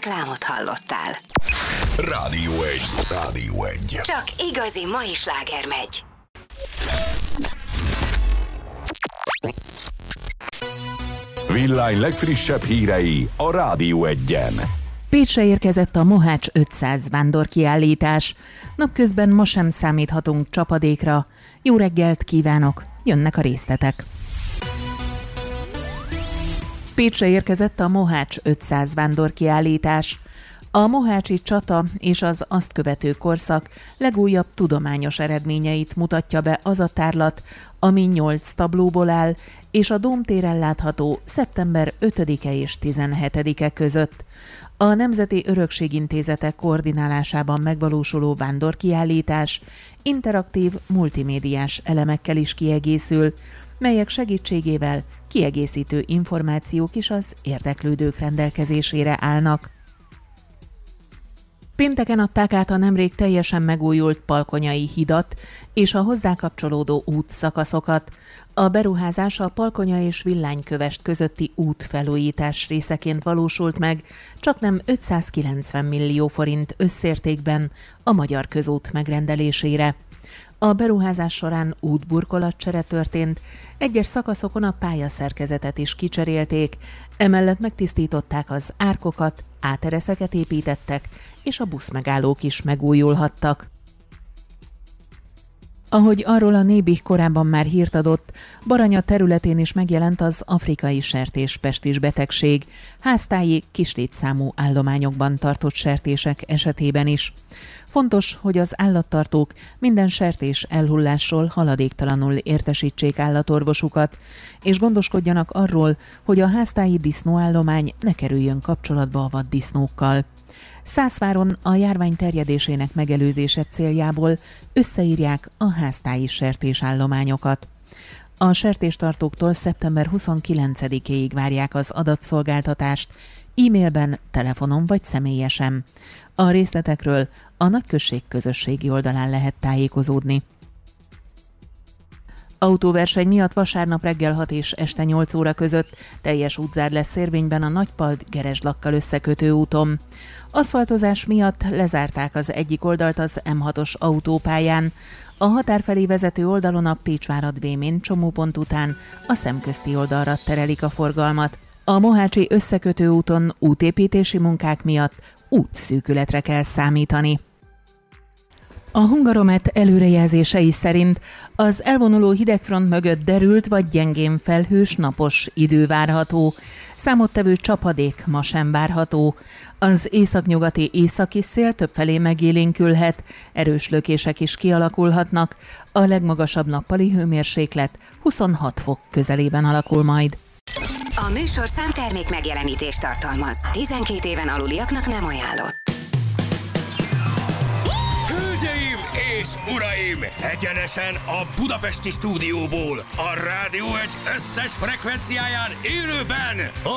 Reklámot hallottál. Rádió 1. Rádió 1. Csak igazi mai sláger megy. Villány legfrissebb hírei a Rádió 1-en. Pécsre érkezett a Mohács 500 vándorkiállítás. Napközben ma sem számíthatunk csapadékra. Jó reggelt kívánok, jönnek a részletek. Pécsre érkezett a Mohács 500 vándorkiállítás. A mohácsi csata és az azt követő korszak legújabb tudományos eredményeit mutatja be az a tárlat, ami 8 tablóból áll, és a Dómtéren látható szeptember 5-e és 17-e között. A Nemzeti Örökségintézetek koordinálásában megvalósuló vándorkiállítás interaktív, multimédiás elemekkel is kiegészül, melyek segítségével kiegészítő információk is az érdeklődők rendelkezésére állnak. Pénteken adták át a nemrég teljesen megújult Palkonyai hidat és a hozzá kapcsolódó útszakaszokat. A beruházás a Palkonya és Villánykövesd közötti útfelújítás részeként valósult meg, csaknem 590 millió forint összértékben a Magyar Közút megrendelésére. A beruházás során útburkolatcsere történt, egyes szakaszokon a pályaszerkezetet is kicserélték, emellett megtisztították az árkokat, átereszeket építettek, és a buszmegállók is megújulhattak. Ahogy arról a Nébih korábban már hírt adott, Baranya területén is megjelent az afrikai sertéspestis betegség, háztáji kislétszámú állományokban tartott sertések esetében is. Fontos, hogy az állattartók minden sertés elhullásról haladéktalanul értesítsék állatorvosukat, és gondoskodjanak arról, hogy a háztáji disznóállomány ne kerüljön kapcsolatba a vaddisznókkal. Szászváron a járvány terjedésének megelőzése céljából összeírják a háztáji sertésállományokat. A sertéstartóktól szeptember 29-éig várják az adatszolgáltatást, e-mailben, telefonon vagy személyesen. A részletekről a Nagyközség közösségi oldalán lehet tájékozódni. Autóverseny miatt vasárnap reggel 6 és este 8 óra között teljes útzár lesz érvényben a Nagypalt-Geresd-Lakkal összekötő úton. Aszfaltozás miatt lezárták az egyik oldalt az M6-os autópályán. A határ felé vezető oldalon a Pécsvárad-Vémén csomópont után a szemközti oldalra terelik a forgalmat. A mohácsi összekötő úton útépítési munkák miatt útszűkületre kell számítani. A Hungaromet előrejelzései szerint az elvonuló hidegfront mögött derült vagy gyengén felhős napos idő várható. Számottevő csapadék ma sem várható. Az északnyugati északi szél többfelé megélénkülhet, erős lökések is kialakulhatnak, a legmagasabb nappali hőmérséklet 26 fok közelében alakul majd. A műsorszám termék megjelenítést tartalmaz. 12 éven aluliaknak nem ajánlott. Hölgyeim és uraim! Egyenesen a budapesti stúdióból, a Rádió 1 összes frekvenciáján élőben